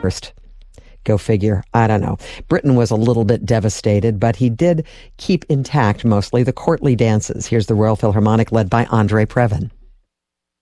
First. Go figure. I don't know. Britain was a little bit devastated, but he did keep intact mostly the courtly dances. Here's the Royal Philharmonic led by Andre Previn.